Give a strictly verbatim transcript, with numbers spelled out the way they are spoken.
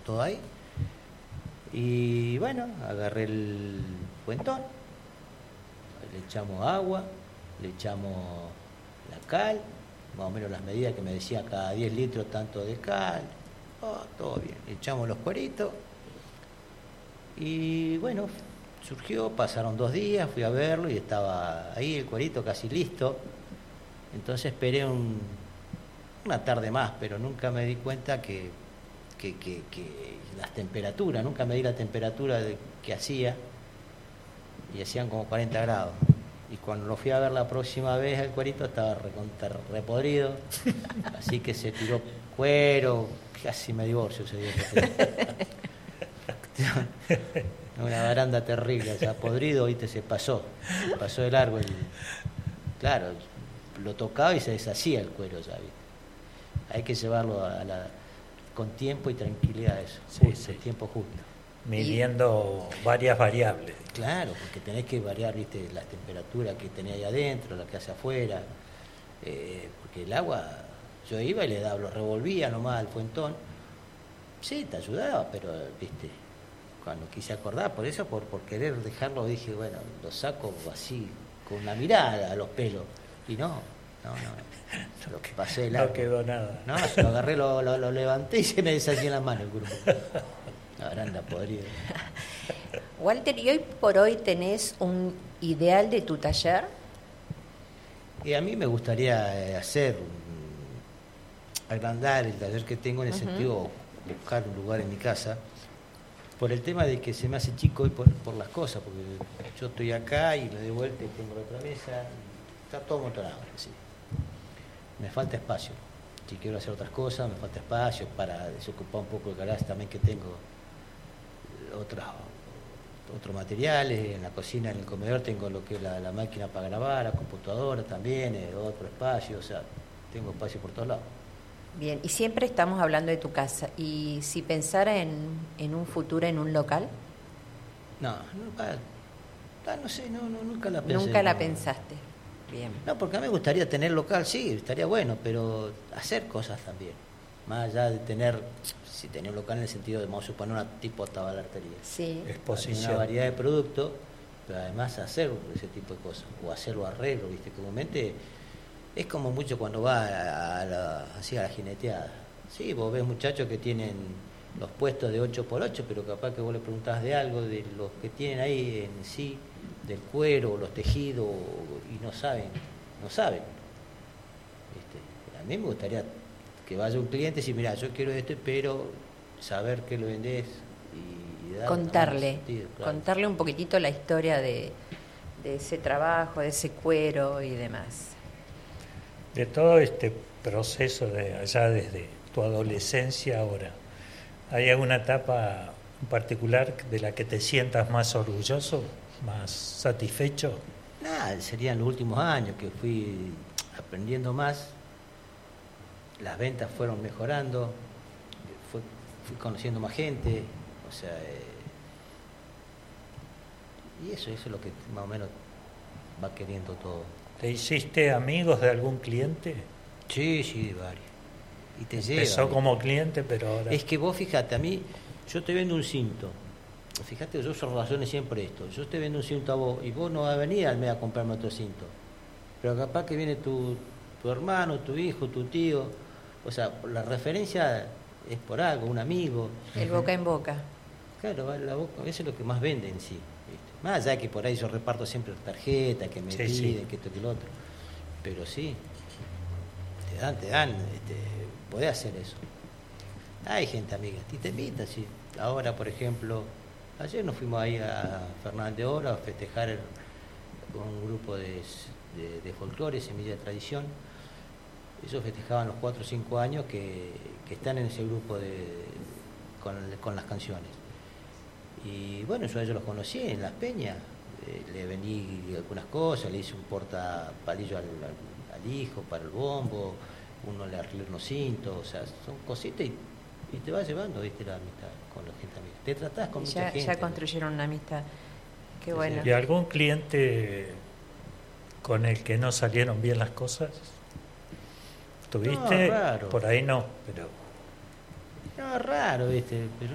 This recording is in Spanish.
todo ahí. Y bueno, agarré el cuentón, le echamos agua, le echamos la cal, más o menos las medidas que me decía, cada diez litros tanto de cal, oh, todo bien. Le echamos los cueritos y bueno, surgió, pasaron dos días, fui a verlo y estaba ahí el cuerito casi listo. Entonces esperé un, una tarde más, pero nunca me di cuenta que, que, que, que las temperaturas, nunca me di la temperatura de, que hacía, y hacían como cuarenta grados. Y cuando lo fui a ver la próxima vez, el cuerito estaba recontra repodrido, así que se tiró cuero, casi me divorcio ese día. Una baranda terrible, o sea, podrido, ¿viste? Se pasó, se pasó de largo. El, claro, lo tocaba y se deshacía el cuero, ya, ¿viste? Hay que llevarlo a la, con tiempo y tranquilidad, eso, sí, justo, sí. tiempo justo. Midiendo y, varias variables. Claro, porque tenés que variar, ¿viste? La temperatura que tenés ahí adentro, la que hace afuera, eh, porque el agua, yo iba y le daba, lo revolvía nomás al fuentón, sí, te ayudaba, pero, ¿viste? Cuando quise acordar, por eso, por, por querer dejarlo, dije, bueno, lo saco así, con una mirada a los pelos. Y no, no, no. Lo que pasé el No quedó nada. No, se lo agarré, lo, lo, lo levanté y se me deshacía en las manos el grupo. La baranda podrida. Walter, ¿y hoy por hoy tenés un ideal de tu taller? Y a mí me gustaría hacer, um, agrandar el taller que tengo en el uh-huh. sentido de buscar un lugar en mi casa. Por el tema de que se me hace chico y por, por las cosas, porque yo estoy acá y me doy vuelta y tengo la otra mesa, y está todo amontonado, así. Me falta espacio. Si quiero hacer otras cosas, me falta espacio para desocupar un poco el garaje también, que tengo otros otros materiales. En la cocina, en el comedor, tengo lo que es la, la máquina para grabar, la computadora también, eh, otro espacio, o sea, tengo espacio por todos lados. Bien, y siempre estamos hablando de tu casa. ¿Y si pensara en, en un futuro en un local? No, no, ah, no sé, no, no, nunca la pensé. Nunca la no. pensaste. Bien. No, porque a mí me gustaría tener local, sí, estaría bueno, pero hacer cosas también. Más allá de tener, si tener un local en el sentido de, vamos a suponer, una tipo tabalartería. Sí. Exposición. Una variedad de productos, pero además hacer ese tipo de cosas, o hacerlo arreglo, ¿viste? Comúnmente es como mucho cuando va a, a la, así a la jineteada. Sí, vos ves muchachos que tienen los puestos de ocho por ocho, pero capaz que vos le preguntás de algo, de los que tienen ahí en sí, del cuero, los tejidos, y no saben, no saben. ¿Viste? A mí me gustaría que vaya un cliente y decir, mira, yo quiero esto, pero saber qué lo vendés y, y dar contarle, sentido, claro. Contarle un poquitito la historia de, de ese trabajo, de ese cuero y demás. De todo este proceso de allá desde tu adolescencia ahora, ¿hay alguna etapa en particular de la que te sientas más orgulloso, más satisfecho? Nada, serían los últimos años que fui aprendiendo más, las ventas fueron mejorando, fui, fui conociendo más gente, o sea, eh, y eso, eso es lo que más o menos va queriendo todo. ¿Te hiciste amigos de algún cliente? Sí, sí, de varios. Y te llega. Empezó como cliente, pero ahora... Es que vos, fíjate, a mí, yo te vendo un cinto. Fíjate que yo uso razones siempre esto. Yo te vendo un cinto a vos y vos no vas a venir al mes a comprarme otro cinto. Pero capaz que viene tu, tu hermano, tu hijo, tu tío. O sea, la referencia es por algo, un amigo. El boca en boca. Claro, la boca, eso es lo que más vende en sí. Más allá que por ahí yo reparto siempre tarjetas, que me sí, piden, sí. que esto, que lo otro. Pero sí, te dan, te dan, este, podés hacer eso. Hay gente amiga, y te invitan, sí. Ahora, por ejemplo, ayer nos fuimos ahí a Fernández de Oro a festejar el, con un grupo de, de, de folclore, Semilla de Tradición. Ellos festejaban los cuatro o cinco años que, que están en ese grupo de, con, con las canciones. Y bueno, yo a ellos los conocí en Las Peñas, eh, le vendí algunas cosas, le hice un portapalillo al, al, al hijo para el bombo, uno le arreglé unos cintos, o sea, son cositas y, y te vas llevando, viste, la amistad con la gente amiga. Te tratás con ya, mucha gente. Ya construyeron ¿no? una amistad, qué Sí, bueno. ¿Y algún cliente con el que no salieron bien las cosas? ¿Tuviste? No, raro. Por ahí no, pero... No, raro, viste, pero